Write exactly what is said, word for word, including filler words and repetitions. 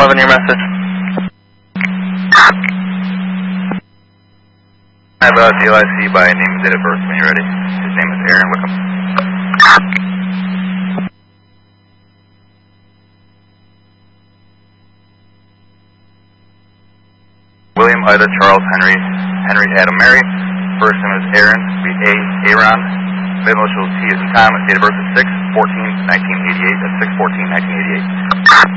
eleven, your message. I have uh, D L I C by name and date of birth when you're ready. His name is Aaron Wickham. William Ida Charles Henry Henry Adam Mary. First name is Aaron, be A Aaron. Middle initial T is in time. Date of birth is six fourteen nineteen eighty-eight. That's six fourteen nineteen eighty-eight.